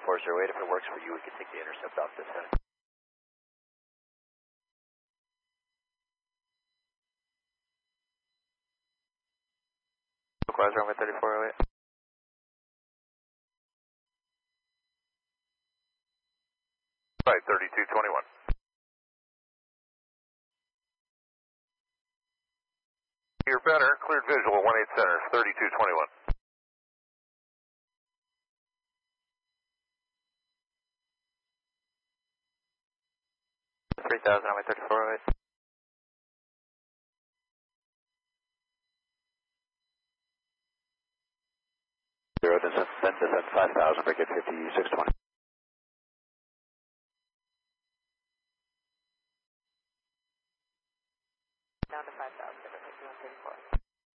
408. If it works for you, we can take the intercept off this heading. Close runway 3408. Right, 3221. You're better. Cleared visual, 18 center, 3221. 3000 runway 3408. Descent 5000, break at 5620.